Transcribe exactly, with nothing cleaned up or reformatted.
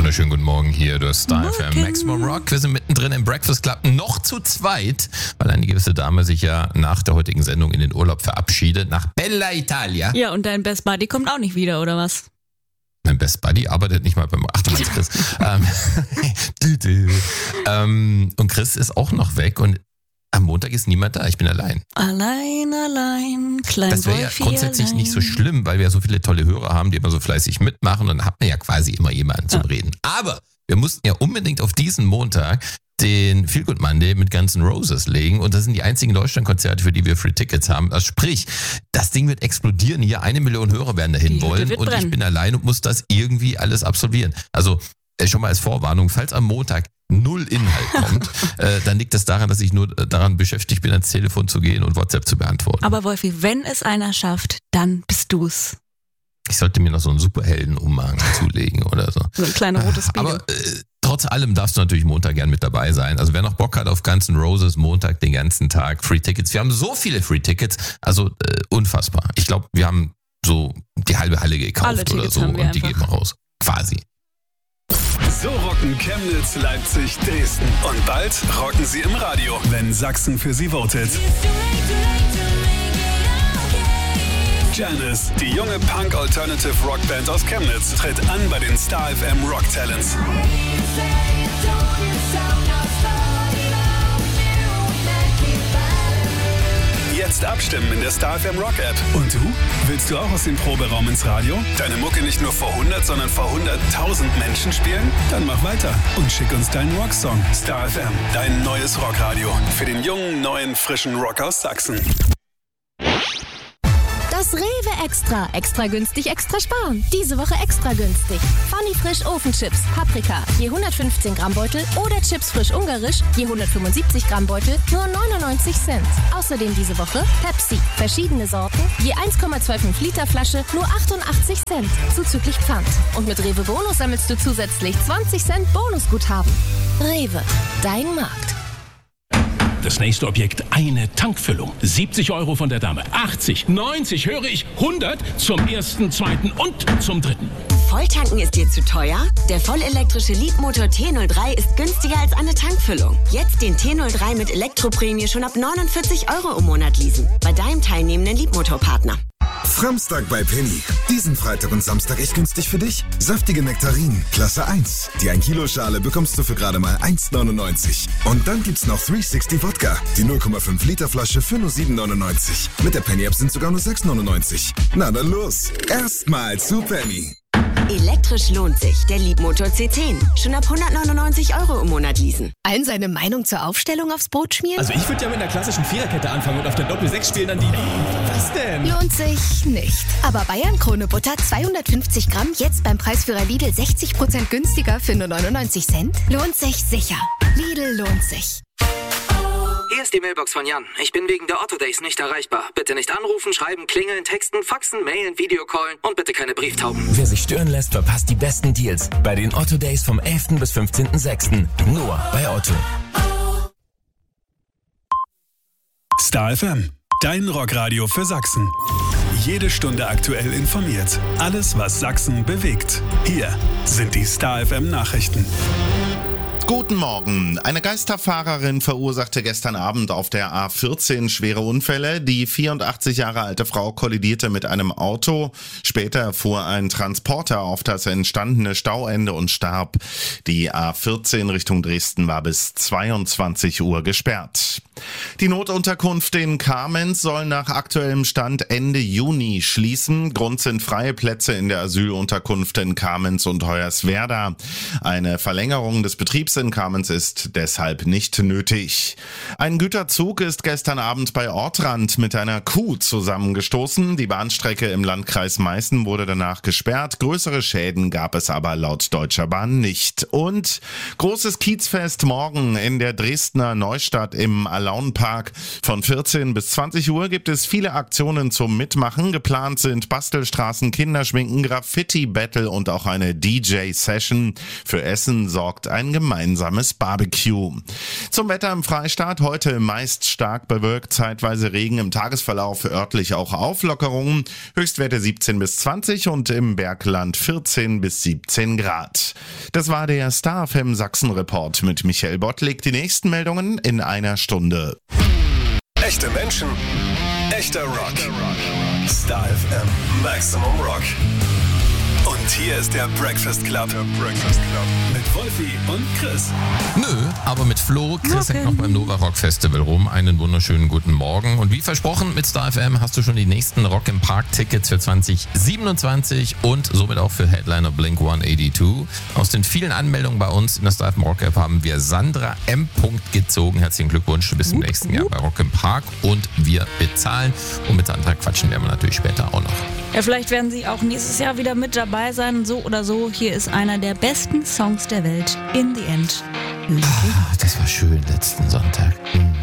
wunderschönen guten Morgen hier durch Star F M Maximum Rock. Wir sind mittendrin im Breakfast Club, noch zu zweit, weil eine gewisse Dame sich ja nach der heutigen Sendung in den Urlaub verabschiedet, nach Bella Italia. Ja, und dein Best Buddy kommt auch nicht wieder, oder was? Mein Best Buddy arbeitet nicht mal beim Achtung Chris. ähm, ähm, und Chris ist auch noch weg und am Montag ist niemand da, ich bin allein. Allein, allein, klein Das wäre ja grundsätzlich allein. nicht so schlimm, weil wir ja so viele tolle Hörer haben, die immer so fleißig mitmachen und dann hat man ja quasi immer jemanden zum ja. Reden. Aber wir mussten ja unbedingt auf diesen Montag den Feel Good Monday mit Guns N' Roses legen und das sind die einzigen Deutschlandkonzerte, für die wir Free Tickets haben. Also sprich, das Ding wird explodieren hier, eine Million Hörer werden dahin wollen und brennen. Ich bin allein und muss das irgendwie alles absolvieren. Also schon mal als Vorwarnung, falls am Montag null Inhalt kommt, äh, dann liegt das daran, dass ich nur daran beschäftigt bin, ans Telefon zu gehen und WhatsApp zu beantworten. Aber Wolfi, wenn es einer schafft, dann bist du's. Ich sollte mir noch so einen Superhelden-Umhang zulegen oder so. So ein kleiner rotes Speedo. Aber äh, trotz allem darfst du natürlich Montag gern mit dabei sein. Also wer noch Bock hat auf Guns N' Roses, Montag den ganzen Tag, Free Tickets. Wir haben so viele Free Tickets, also äh, unfassbar. Ich glaube, wir haben so die halbe Halle gekauft Alle oder Tickets so haben wir und die einfach. geben wir raus. Quasi. So rocken Chemnitz, Leipzig, Dresden. Und bald rocken sie im Radio, wenn Sachsen für sie votet. Janice, die junge Punk-Alternative-Rockband aus Chemnitz, tritt an bei den Star F M Rock Talents. Jetzt abstimmen in der Star F M Rock App. Und du? Willst du auch aus dem Proberaum ins Radio? Deine Mucke nicht nur vor hundert, sondern vor hunderttausend Menschen spielen? Dann mach weiter und schick uns deinen Rocksong. Star F M, dein neues Rockradio. Für den jungen, neuen, frischen Rock aus Sachsen. Das Rewe Extra. Extra günstig, extra sparen. Diese Woche extra günstig. Funny Frisch Ofenchips, Paprika, je hundertfünfzehn Gramm Beutel oder Chips Frisch Ungarisch, je hundertfünfundsiebzig Gramm Beutel, nur neunundneunzig Cent. Außerdem diese Woche Pepsi, verschiedene Sorten, je eins Komma fünfundzwanzig Liter Flasche, nur achtundachtzig Cent, zuzüglich Pfand. Und mit Rewe Bonus sammelst du zusätzlich zwanzig Cent Bonusguthaben. Rewe, dein Markt. Das nächste Objekt, eine Tankfüllung. siebzig Euro von der Dame. achtzig, neunzig, höre ich, hundert zum ersten, zweiten und zum dritten. Volltanken ist dir zu teuer? Der vollelektrische Leapmotor T null drei ist günstiger als eine Tankfüllung. Jetzt den T null drei mit Elektroprämie schon ab neunundvierzig Euro im Monat leasen. Bei deinem teilnehmenden Leapmotor-Partner. Samstag bei Penny. Diesen Freitag und Samstag echt günstig für dich. Saftige Nektarinen, Klasse eins. Die ein Kilo Schale bekommst du für gerade mal eins neunundneunzig. Und dann gibt's noch dreihundertsechzig Wodka. Die null Komma fünf Liter Flasche für nur sieben neunundneunzig. Mit der Penny App sind sogar nur sechs neunundneunzig. Na dann los. Erstmal zu Penny. Elektrisch lohnt sich. Der Leapmotor C zehn. Schon ab hundertneunundneunzig Euro im Monat leasen. Allen seine Meinung zur Aufstellung aufs Brot schmieren? Also ich würde ja mit einer klassischen Viererkette anfangen und auf der Doppel sechs spielen dann die... Was denn? Lohnt sich nicht. Aber Bayern Krone Butter zweihundertfünfzig Gramm jetzt beim Preisführer Lidl sechzig Prozent günstiger für nur neunundneunzig Cent? Lohnt sich sicher. Lidl lohnt sich. Hier ist die Mailbox von Jan. Ich bin wegen der Otto Days nicht erreichbar. Bitte nicht anrufen, schreiben, klingeln, texten, faxen, mailen, Videocallen und bitte keine Brieftauben. Wer sich stören lässt, verpasst die besten Deals bei den Otto Days vom elften bis fünfzehnten sechsten Nur bei Otto. Star F M, dein Rockradio für Sachsen. Jede Stunde aktuell informiert. Alles, was Sachsen bewegt. Hier sind die Star F M Nachrichten. Guten Morgen. Eine Geisterfahrerin verursachte gestern Abend auf der A vierzehn schwere Unfälle. Die vierundachtzig Jahre alte Frau kollidierte mit einem Auto. Später fuhr ein Transporter auf das entstandene Stauende und starb. Die A vierzehn Richtung Dresden war bis zweiundzwanzig Uhr gesperrt. Die Notunterkunft in Kamenz soll nach aktuellem Stand Ende Juni schließen. Grund sind freie Plätze in der Asylunterkunft in Kamenz und Hoyerswerda. Eine Verlängerung des Betriebs in Kamenz ist deshalb nicht nötig. Ein Güterzug ist gestern Abend bei Ortrand mit einer Kuh zusammengestoßen. Die Bahnstrecke im Landkreis Meißen wurde danach gesperrt. Größere Schäden gab es aber laut Deutscher Bahn nicht. Und großes Kiezfest morgen in der Dresdner Neustadt im Alaunpark. Von vierzehn bis zwanzig Uhr gibt es viele Aktionen zum Mitmachen. Geplant sind Bastelstraßen, Kinderschminken, Graffiti-Battle und auch eine D J-Session. Für Essen sorgt ein gemeinsamer gemeinsames Barbecue. Zum Wetter im Freistaat. Heute meist stark bewölkt, zeitweise Regen, im Tagesverlauf örtlich auch Auflockerungen. Höchstwerte siebzehn bis zwanzig und im Bergland vierzehn bis siebzehn Grad. Das war der Star F M Sachsen-Report mit Michael Bottlik. Die nächsten Meldungen in einer Stunde. Echte Menschen, echter Rock. Star F M Maximum Rock. Und hier ist der Breakfast Club. Der Breakfast Club. Mit Wolfi und Chris. Nö, aber mit Flo. Chris hängt noch beim Nova Rock Festival rum. Einen wunderschönen guten Morgen. Und wie versprochen, mit Star F M hast du schon die nächsten Rock im Park Tickets für zwanzig siebenundzwanzig und somit auch für Headliner Blink hundertzweiundachtzig. Aus den vielen Anmeldungen bei uns in der Star F M Rock App haben wir Sandra M. gezogen. Herzlichen Glückwunsch, du bist im nächsten Jahr bei Rock im Park und wir bezahlen. Und mit Sandra quatschen werden wir natürlich später auch noch. Ja, vielleicht werden Sie auch nächstes Jahr wieder mit dabei sein. So oder so, hier ist einer der besten Songs der Welt. In the End. Ah, das war schön letzten Sonntag.